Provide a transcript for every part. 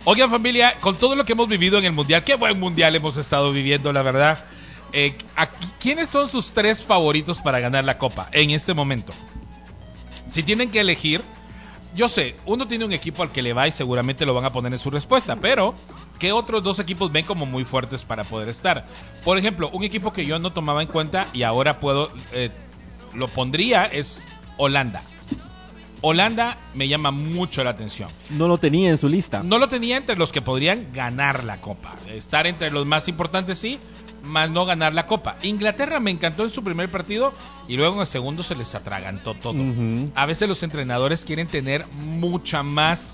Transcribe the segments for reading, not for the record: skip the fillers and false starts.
Oigan, familia, con todo lo que hemos vivido en el Mundial, qué buen Mundial hemos estado viviendo, la verdad. ¿Quiénes son sus 3 favoritos para ganar la Copa en este momento? Si tienen que elegir, yo sé, uno tiene un equipo al que le va y seguramente lo van a poner en su respuesta, pero ¿qué otros 2 equipos ven como muy fuertes para poder estar? Por ejemplo, un equipo que yo no tomaba en cuenta y ahora lo pondría es Holanda. Holanda me llama mucho la atención. No lo tenía en su lista. No lo tenía entre los que podrían ganar la Copa. Estar entre los más importantes sí, más no ganar la Copa. Inglaterra me encantó en su primer partido y luego en el segundo se les atragantó todo. Uh-huh. A veces los entrenadores quieren tener mucha más...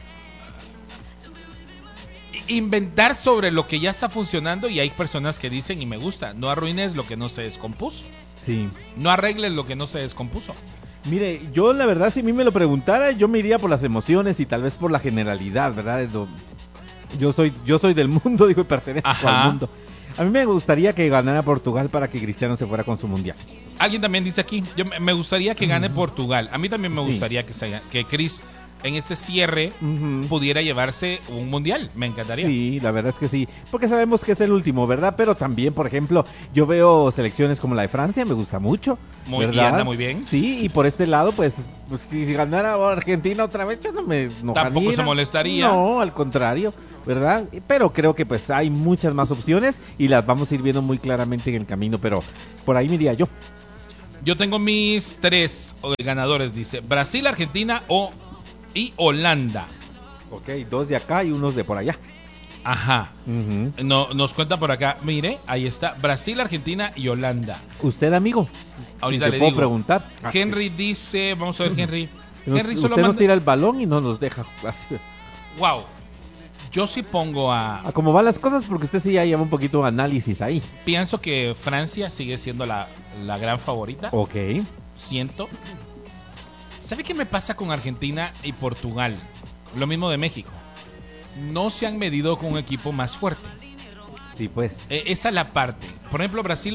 inventar sobre lo que ya está funcionando y hay personas que dicen, y me gusta, no arruines lo que no se descompuso. Sí. No arregles lo que no se descompuso. Mire, yo la verdad, si a mí me lo preguntara, yo me iría por las emociones y tal vez por la generalidad, ¿verdad? Yo soy del mundo, digo, y pertenezco al mundo. A mí me gustaría que ganara Portugal para que Cristiano se fuera con su mundial. Alguien también dice aquí, me gustaría que gane Portugal. A mí también me gustaría que Cris en este cierre pudiera llevarse un mundial, me encantaría. Sí, la verdad es que sí, porque sabemos que es el último, ¿verdad? Pero también, por ejemplo, yo veo selecciones como la de Francia, me gusta mucho, ¿verdad? Y anda muy bien. Sí, y por este lado, pues si ganara Argentina otra vez, yo no me enojaría. Tampoco se molestaría. No, al contrario, ¿verdad? Pero creo que pues hay muchas más opciones y las vamos a ir viendo muy claramente en el camino, pero por ahí me iría yo. Yo tengo mis 3 ganadores, dice Brasil, Argentina y Holanda. Ok, 2 de acá y unos de por allá. Ajá. No, nos cuenta por acá. Mire, ahí está. Brasil, Argentina y Holanda. ¿Usted, amigo? Ahorita le le puedo digo. Preguntar. Henry dice, vamos a ver, Henry. Henry solo usted nos tira el balón y no nos deja. Wow. Yo sí pongo a cómo van las cosas, porque usted sí ya lleva un poquito de análisis ahí. Pienso que Francia sigue siendo la gran favorita. Ok. Siento. ¿Sabe qué me pasa con Argentina y Portugal? Lo mismo de México. No se han medido con un equipo más fuerte. Sí, pues. Esa es la parte. Por ejemplo, Brasil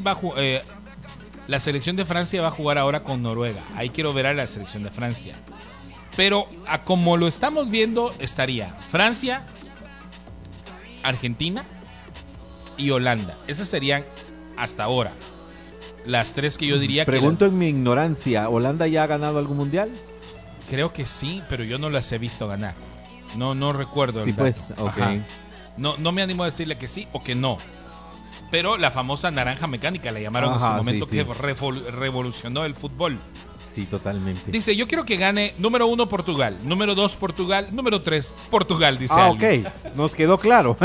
la selección de Francia va a jugar ahora con Noruega. Ahí quiero ver a la selección de Francia. Pero a como lo estamos viendo, estaría Francia, Argentina y Holanda. Esas serían hasta ahora las 3 que yo diría. Pregunto en mi ignorancia, ¿Holanda ya ha ganado algún mundial? Creo que sí, pero yo no las he visto ganar. No recuerdo. Sí, pues, ok. No me animo a decirle que sí o que no. Pero la famosa naranja mecánica la llamaron en su momento, sí. Que revolucionó el fútbol. Sí, totalmente. Dice, yo quiero que gane número 1 Portugal, número 2 Portugal, número 3 Portugal, dice alguien. Ok, nos quedó claro.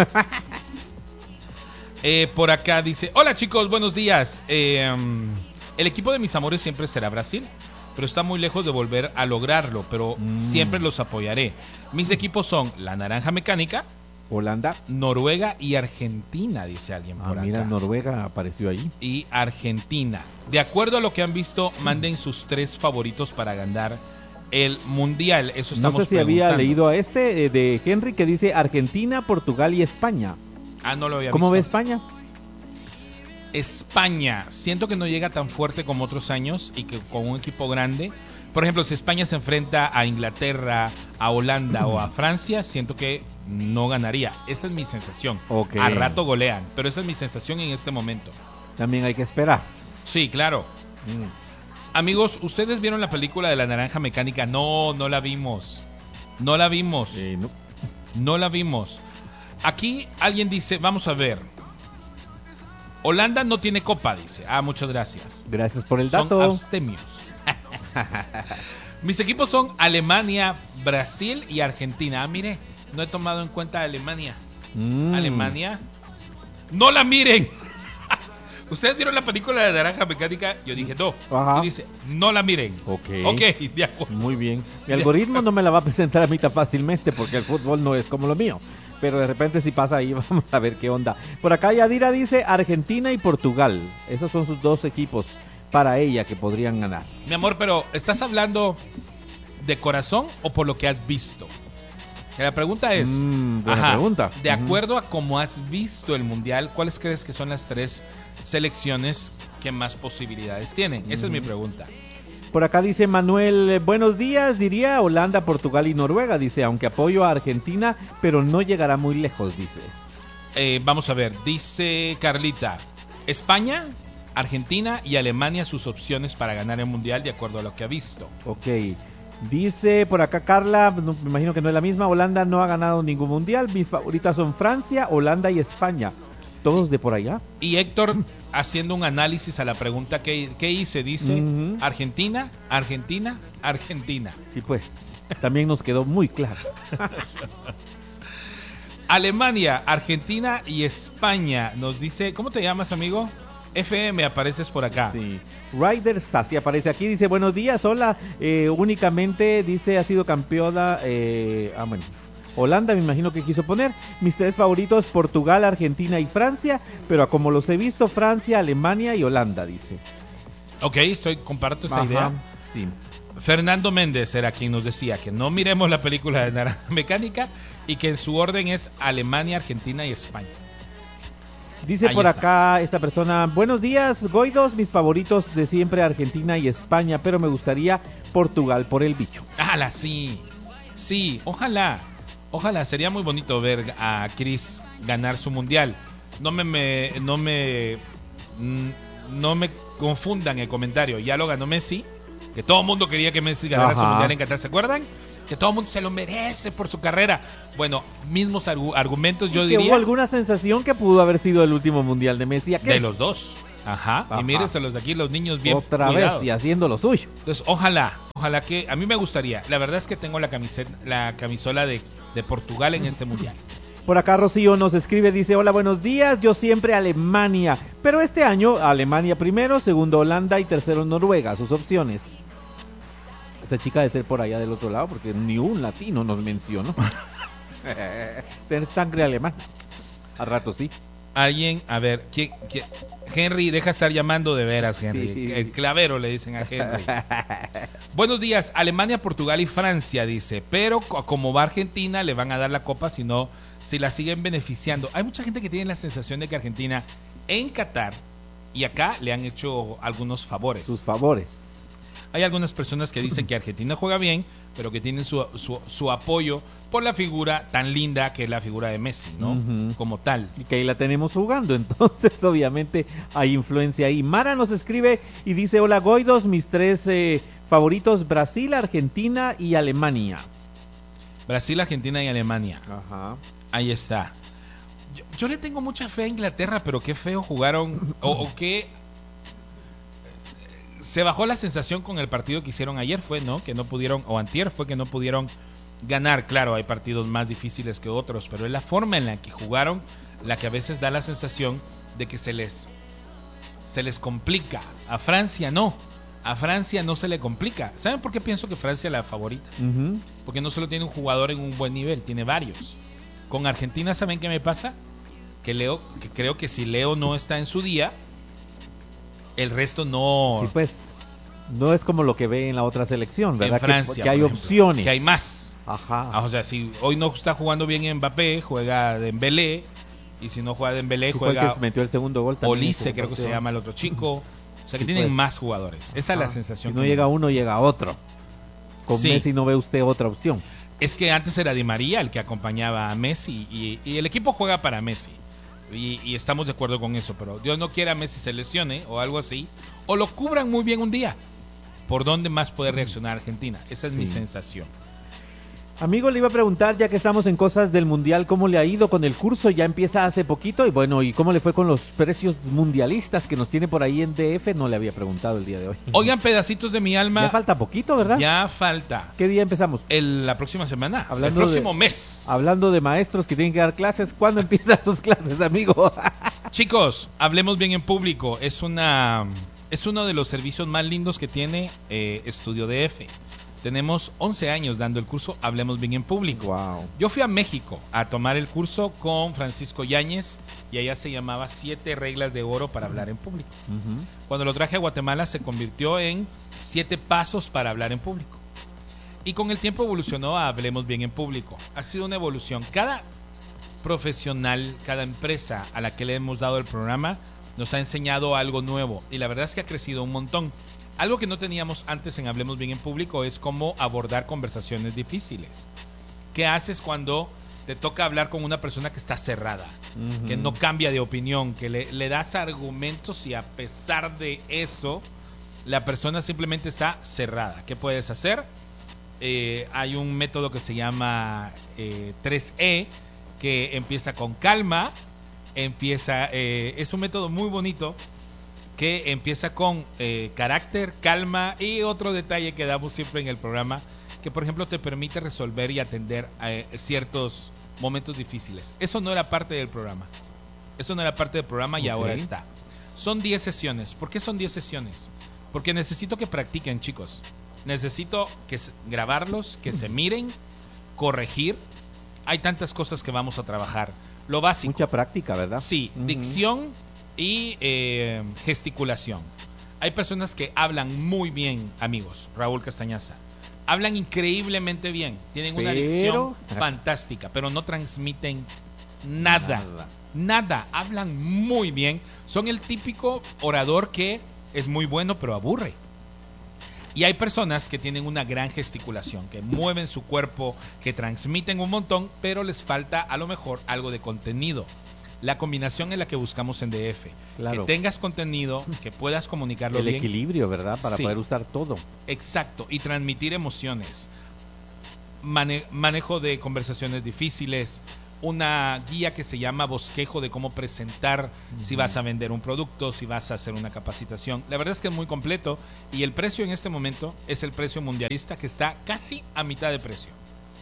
Por acá dice, hola chicos, buenos días. El equipo de mis amores siempre será Brasil, pero está muy lejos de volver a lograrlo, pero siempre los apoyaré. Mis equipos son la naranja mecánica, Holanda, Noruega y Argentina, dice alguien por acá. Mira, Noruega apareció ahí. Y Argentina. De acuerdo a lo que han visto, manden sus 3 favoritos para ganar el mundial. Eso estamos No sé si había leído a de Henry que dice Argentina, Portugal y España. No lo había visto. ¿Cómo ve España? España, siento que no llega tan fuerte como otros años y que con un equipo grande. Por ejemplo, si España se enfrenta a Inglaterra, a Holanda o a Francia, siento que no ganaría. Esa es mi sensación. Okay. Al rato golean, pero esa es mi sensación en este momento. También hay que esperar. Sí, claro. Amigos, ¿ustedes vieron la película de la naranja mecánica? No la vimos. No la vimos. No la vimos. Aquí alguien dice, vamos a ver. Holanda no tiene copa, dice. Muchas gracias. Gracias por el dato. Son abstemios. Mis equipos son Alemania, Brasil y Argentina. Mire, no he tomado en cuenta Alemania. Alemania. ¡No la miren! ¿Ustedes vieron la película de Naranja Mecánica? Yo dije no. Y dice, no la miren. Ok, de acuerdo. Muy bien. Mi algoritmo no me la va a presentar a mí tan fácilmente porque el fútbol no es como lo mío. Pero de repente si pasa ahí, vamos a ver qué onda. Por acá Yadira dice Argentina y Portugal. Esos son sus 2 equipos para ella que podrían ganar. Mi amor, pero ¿estás hablando de corazón o por lo que has visto? Que la pregunta es, buena pregunta. De acuerdo a cómo has visto el mundial, ¿cuáles crees que son las 3 selecciones que más posibilidades tienen? Esa es mi pregunta. Por acá dice Manuel, buenos días, diría Holanda, Portugal y Noruega, dice, aunque apoyo a Argentina, pero no llegará muy lejos, dice. Vamos a ver, dice Carlita, España, Argentina y Alemania sus opciones para ganar el Mundial de acuerdo a lo que ha visto. Ok, dice por acá Carla, no, me imagino que no es la misma, Holanda no ha ganado ningún Mundial, mis favoritas son Francia, Holanda y España, todos de por allá. Y Héctor, haciendo un análisis a la pregunta que hice, dice Argentina, Argentina, Argentina. Sí, pues, también nos quedó muy claro. Alemania, Argentina y España. Nos dice, ¿cómo te llamas, amigo? FM, apareces por acá. Sí. Ryder Sassi aparece aquí, dice, buenos días, hola, únicamente, dice, ha sido campeona, bueno, Holanda, me imagino que quiso poner, mis tres favoritos, Portugal, Argentina y Francia, pero como los he visto, Francia, Alemania y Holanda, dice. Ok, comparto esa idea. Sí. Fernando Méndez era quien nos decía que no miremos la película de Naranja Mecánica y que en su orden es Alemania, Argentina y España. Dice Ahí por está. acá esta persona, buenos días, Goidos, mis favoritos de siempre Argentina y España, pero me gustaría Portugal por el bicho. ¡Hala, sí! Sí, ojalá, sería muy bonito ver a Chris ganar su mundial. No me confundan el comentario, ya lo ganó Messi, que todo el mundo quería que Messi ganara su mundial en Qatar, ¿se acuerdan? Que todo el mundo se lo merece por su carrera. Bueno, mismos argumentos yo diría. ¿Hubo alguna sensación que pudo haber sido el último mundial de Messi? De los dos. Ajá. Y mírenselos de aquí, los niños bien otra cuidados. vez y haciendo lo suyo. Entonces, ojalá que a mí me gustaría. La verdad es que tengo la camisola de Portugal en este mundial. Por acá Rocío nos escribe, dice, hola, buenos días, yo siempre Alemania, pero este año Alemania primero, segundo Holanda y tercero Noruega, sus opciones. Esta chica debe ser por allá del otro lado porque ni un latino nos mencionó. Tener sangre alemana. Al rato sí. Alguien, a ver, Henry, deja estar llamando de veras, Henry. Sí. El clavero le dicen a Henry. Buenos días, Alemania, Portugal y Francia, dice. Pero como va Argentina, le van a dar la copa si la siguen beneficiando. Hay mucha gente que tiene la sensación de que Argentina en Qatar y acá le han hecho algunos favores. Sus favores. Hay algunas personas que dicen que Argentina juega bien, pero que tienen su apoyo por la figura tan linda que es la figura de Messi, ¿no? Como tal. Y que ahí la tenemos jugando, entonces obviamente hay influencia ahí. Mara nos escribe y dice, hola Goidos, mis tres favoritos, Brasil, Argentina y Alemania. Brasil, Argentina y Alemania. Ajá. Ahí está. Yo le tengo mucha fe a Inglaterra, pero qué feo jugaron, o qué... Se bajó la sensación con el partido que hicieron ayer, fue, ¿no? Que no pudieron, o antier fue que no pudieron ganar. Claro, hay partidos más difíciles que otros, pero es la forma en la que jugaron la que a veces da la sensación de que se les complica. A Francia no se le complica. ¿Saben por qué pienso que Francia es la favorita? Porque no solo tiene un jugador en un buen nivel, tiene varios. Con Argentina, ¿saben qué me pasa? Que creo que si Leo no está en su día, el resto no. Sí, pues no es como lo que ve en la otra selección, ¿verdad? En Francia, que hay ejemplo, opciones. que hay más. Ajá. O sea, si hoy no está jugando bien Mbappé, juega Dembélé, y si no juega Dembélé, juega el que se metió el segundo gol también. Olise, creo que se llama el otro chico. O sea, que Sí, tienen pues. más jugadores. Esa es la sensación. Si no que llega me da. uno, llega otro. Con Sí. Messi no ve usted otra opción. Es que antes era Di María el que acompañaba a Messi y el equipo juega para Messi. Y estamos de acuerdo con eso, pero Dios no quiera Messi se lesione o algo así, o lo cubran muy bien un día. ¿Por dónde más puede reaccionar Argentina? Esa es mi sensación. Amigo, le iba a preguntar, ya que estamos en cosas del Mundial, ¿cómo le ha ido con el curso? Ya empieza hace poquito, y bueno, ¿y cómo le fue con los precios mundialistas que nos tiene por ahí en DF? No le había preguntado el día de hoy. Oigan, pedacitos de mi alma. Ya falta poquito, ¿verdad? Ya falta. ¿Qué día empezamos? La próxima semana. Hablando el próximo mes. Hablando de maestros que tienen que dar clases, ¿cuándo empiezan sus clases, amigo? Chicos, hablemos bien en público. Es uno de los servicios más lindos que tiene Estudio DF. Tenemos 11 años dando el curso Hablemos Bien en Público. Wow. Yo fui a México a tomar el curso con Francisco Yáñez y allá se llamaba 7 reglas de oro para hablar en público. Cuando lo traje a Guatemala se convirtió en 7 pasos para hablar en público. Y con el tiempo evolucionó a Hablemos Bien en Público. Ha sido una evolución. Cada profesional, cada empresa a la que le hemos dado el programa nos ha enseñado algo nuevo y la verdad es que ha crecido un montón. Algo que no teníamos antes en Hablemos Bien en Público es cómo abordar conversaciones difíciles. ¿Qué haces cuando te toca hablar con una persona que está cerrada, que no cambia de opinión, que le das argumentos y a pesar de eso, la persona simplemente está cerrada? ¿Qué puedes hacer? Hay un método que se llama 3E, que empieza con calma, es un método muy bonito, que empieza con carácter, calma y otro detalle que damos siempre en el programa, que por ejemplo te permite resolver y atender ciertos momentos difíciles. Eso no era parte del programa. Y ahora está. Son 10 sesiones. ¿Por qué son 10 sesiones? Porque necesito que practiquen, chicos. Necesito grabarlos, que se miren, corregir. Hay tantas cosas que vamos a trabajar. Lo básico. Mucha práctica, ¿verdad? Sí, dicción y gesticulación. Hay personas que hablan muy bien, amigos. Raúl Castañaza. Hablan increíblemente bien, tienen una dicción fantástica, pero no transmiten nada, hablan muy bien, son el típico orador que es muy bueno pero aburre. Y hay personas que tienen una gran gesticulación, que mueven su cuerpo, que transmiten un montón, pero les falta a lo mejor algo de contenido. La combinación es la que buscamos en DF. Claro. Que tengas contenido, que puedas comunicarlo bien. El equilibrio, ¿verdad? Para poder usar todo. Exacto. Y transmitir emociones. Manejo de conversaciones difíciles. Una guía que se llama bosquejo de cómo presentar si vas a vender un producto, si vas a hacer una capacitación. La verdad es que es muy completo. Y el precio en este momento es el precio mundialista, que está casi a mitad de precio.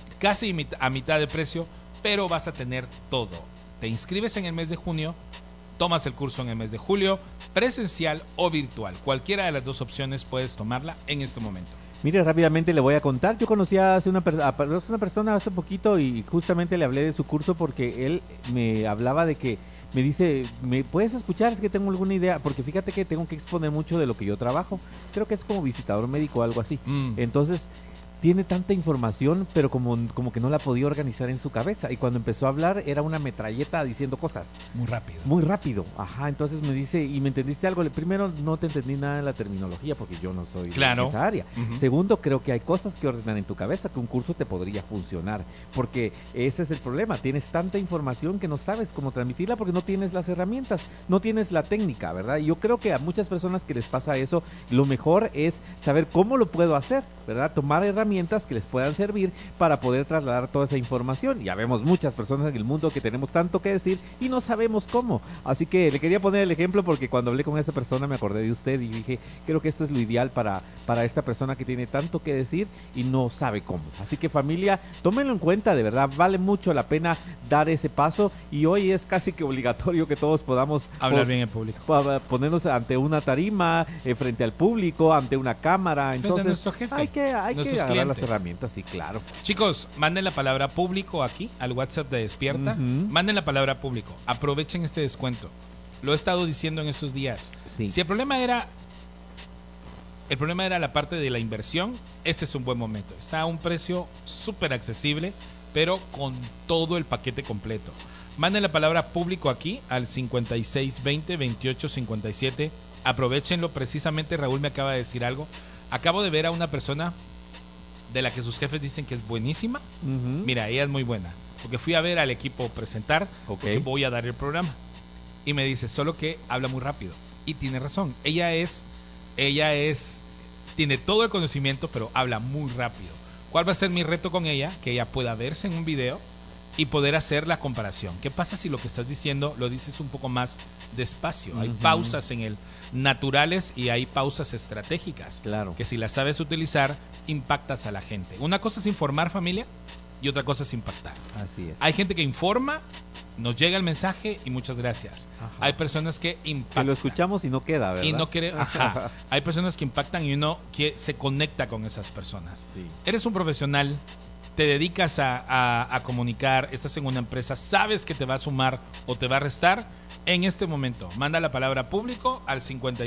Pero vas a tener todo. Te inscribes en el mes de junio, tomas el curso en el mes de julio, presencial o virtual. Cualquiera de las dos opciones puedes tomarla en este momento. Mire, rápidamente le voy a contar. Yo conocí a una persona hace poquito y justamente le hablé de su curso porque él me hablaba de que me dice, ¿me puedes escuchar? Es que tengo alguna idea, porque fíjate que tengo que exponer mucho de lo que yo trabajo. Creo que es como visitador médico o algo así. Entonces tiene tanta información, pero como que no la podía organizar en su cabeza. Y cuando empezó a hablar, era una metralleta diciendo cosas. Muy rápido. Ajá, entonces me dice, ¿y me entendiste algo? Primero, no te entendí nada de la terminología, porque yo no soy de esa área. Segundo, creo que hay cosas que ordenan en tu cabeza, que un curso te podría funcionar. Porque ese es el problema. Tienes tanta información que no sabes cómo transmitirla, porque no tienes las herramientas, no tienes la técnica, ¿verdad? Y yo creo que a muchas personas que les pasa eso, lo mejor es saber cómo lo puedo hacer, ¿verdad? Tomar herramientas que les puedan servir para poder trasladar toda esa información. Ya vemos muchas personas en el mundo que tenemos tanto que decir y no sabemos cómo. Así que le quería poner el ejemplo porque cuando hablé con esta persona me acordé de usted y dije, creo que esto es lo ideal para esta persona que tiene tanto que decir y no sabe cómo. Así que familia, tómenlo en cuenta, de verdad, vale mucho la pena dar ese paso y hoy es casi que obligatorio que todos podamos hablar bien en público, ponernos ante una tarima, frente al público, ante una cámara. Entonces hay que agarrar las herramientas, sí, claro. Chicos, manden la palabra público aquí al WhatsApp de Despierta. Manden la palabra público. Aprovechen este descuento. Lo he estado diciendo en estos días. Sí. Si el problema era la parte de la inversión, este es un buen momento. Está a un precio súper accesible, pero con todo el paquete completo. Manden la palabra público aquí al 5620-2857. Aprovechenlo. Precisamente Raúl me acaba de decir algo. Acabo de ver a una persona de la que sus jefes dicen que es buenísima. Mira, ella es muy buena, porque fui a ver al equipo presentar, porque voy a dar el programa, y me dice, solo que habla muy rápido, y tiene razón. Ella tiene todo el conocimiento, pero habla muy rápido. ¿Cuál va a ser mi reto con ella? Que ella pueda verse en un video y poder hacer la comparación. ¿Qué pasa si lo que estás diciendo lo dices un poco más despacio? Hay pausas en el naturales y hay pausas estratégicas. Claro. Que si las sabes utilizar, impactas a la gente. Una cosa es informar, familia, y otra cosa es impactar. Así es. Hay gente que informa, nos llega el mensaje y muchas gracias. Hay personas que impactan. Que lo escuchamos y no queda, ¿verdad? Y no quiere, Hay personas que impactan y uno que se conecta con esas personas. Sí. Eres un profesional, te dedicas a comunicar, estás en una empresa, sabes que te va a sumar o te va a restar. En este momento, manda la palabra público al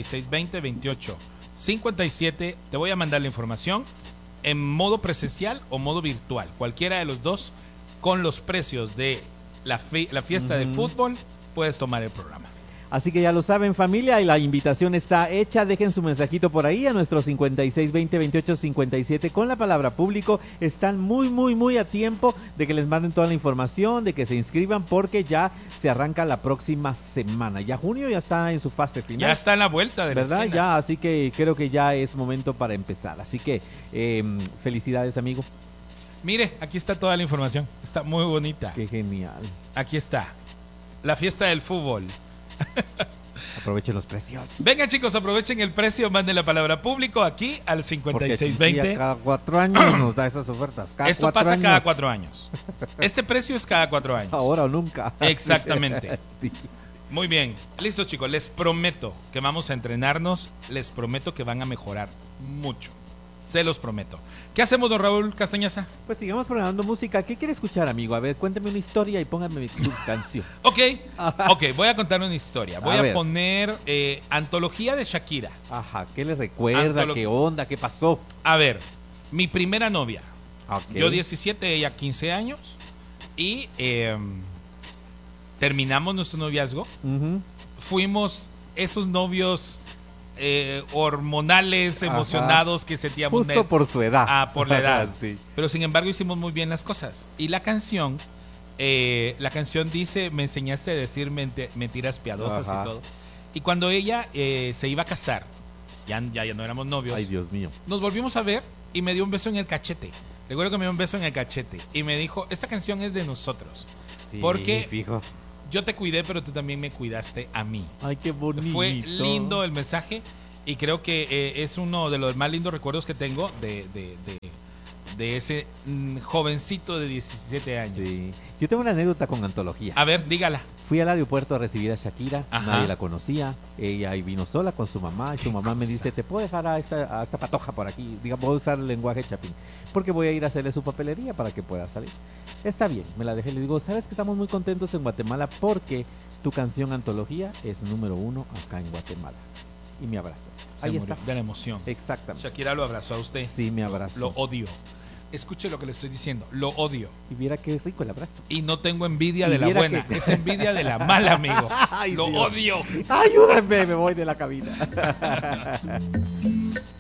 5620-2857. Te voy a mandar la información en modo presencial o modo virtual, cualquiera de los dos. Con los precios de la fiesta de fútbol, puedes tomar el programa. Así que ya lo saben, familia, y la invitación está hecha. Dejen su mensajito por ahí a nuestro 56202857 con la palabra público. Están muy a tiempo de que les manden toda la información, de que se inscriban, porque ya se arranca la próxima semana. Ya junio ya está en su fase final. Ya está en la vuelta de ¿verdad? la esquina. Ya, así que creo que ya es momento para empezar. Así que felicidades, amigo. Mire, aquí está toda la información. Está muy bonita. Qué genial. Aquí está. La fiesta del fútbol. Aprovechen los precios. Venga, chicos, aprovechen el precio, manden la palabra público aquí al Porque 5620. cada 4 años nos da esas ofertas. Esto pasa cada 4 años. Este precio es cada 4 años. Ahora o nunca. Exactamente. Sí. Muy bien. Listo, chicos. Les prometo que vamos a entrenarnos. Les prometo que van a mejorar mucho. Se los prometo. ¿Qué hacemos, don Raúl Castañaza? Pues sigamos programando música. ¿Qué quiere escuchar, amigo? A ver, cuéntame una historia y póngame tu canción. Ok, voy a contar una historia. Voy a ver. poner antología de Shakira. Ajá, ¿qué le recuerda? Antolo- ¿Qué onda? ¿Qué pasó? A ver, mi primera novia. Ok. Yo 17, ella 15 años. Y terminamos nuestro noviazgo. Ujú. Fuimos esos novios hormonales, Ajá. emocionados que sentíamos Justo por su edad. por la edad. Sí. Pero sin embargo hicimos muy bien las cosas. Y la canción dice, me enseñaste a decir mentiras piadosas Ajá. y todo. Y cuando ella se iba a casar, ya no éramos novios, Ay, Dios mío. nos volvimos a ver y me dio un beso en el cachete. Recuerdo que me dio un beso en el cachete y me dijo, esta canción es de nosotros. Sí, Porque- fijo. Yo te cuidé, pero tú también me cuidaste a mí. Ay, qué bonito. Fue lindo el mensaje y creo que es uno de los más lindos recuerdos que tengo de ese jovencito de 17 años. Sí. Yo tengo una anécdota con antología. A ver, dígala. Fui al aeropuerto a recibir a Shakira, Ajá. nadie la conocía, ella ahí vino sola con su mamá y su mamá me dice, ¿te puedo dejar a esta patoja por aquí? Digamos, voy a usar el lenguaje chapín, porque voy a ir a hacerle su papelería para que pueda salir. Está bien, me la dejé, le digo, ¿sabes que estamos muy contentos en Guatemala porque tu canción antología es número 1 acá en Guatemala? Y me abrazó. Se Ahí murió está. de la emoción. Exactamente. Shakira lo abrazó a usted. Sí, me abrazó. Lo odio. Escuche lo que le estoy diciendo. Lo odio. Y viera qué rico el abrazo. Y no tengo envidia Y de la viera buena. que- Es envidia de la mala, amigo. Ay, Lo Dios. odio. Ayúdenme, me voy de la cabina.